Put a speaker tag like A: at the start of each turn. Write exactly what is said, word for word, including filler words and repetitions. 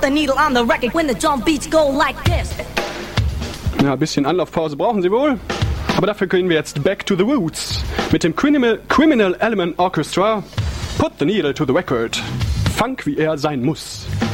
A: the needle on the record when the drum beats go like this.
B: Ja, ein bisschen Anlaufpause brauchen Sie wohl. Aber dafür gehen wir jetzt back to the roots. Mit dem Criminal, Criminal Element Orchestra. Put the needle to the record. Funk, wie er sein muss.